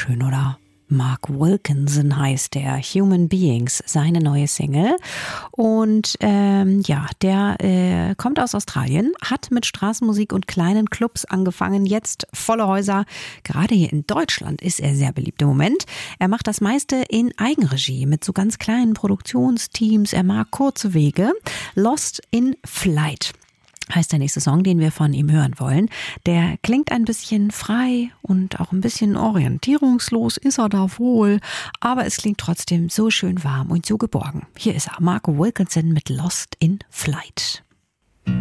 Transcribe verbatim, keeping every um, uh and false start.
schön, oder? Mark Wilkinson heißt der, Human Beings, seine neue Single. Und ähm, ja, der äh, kommt aus Australien, hat mit Straßenmusik und kleinen Clubs angefangen, jetzt volle Häuser. Gerade hier in Deutschland ist er sehr beliebt im Moment. Er macht das meiste in Eigenregie mit so ganz kleinen Produktionsteams. Er mag kurze Wege. Lost in Flight heißt der nächste Song, den wir von ihm hören wollen. Der klingt ein bisschen frei und auch ein bisschen orientierungslos ist er da wohl, aber es klingt trotzdem so schön warm und so geborgen. Hier ist er, Mark Wilkinson mit Lost in Flight.